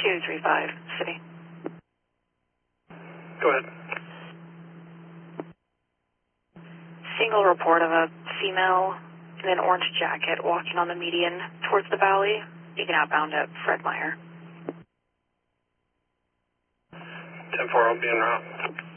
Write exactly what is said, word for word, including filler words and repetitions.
two three five, City. Go ahead. Single report of a female in an orange jacket walking on the median towards the valley. You can outbound at Fred Meyer. ten four, I'll be en route.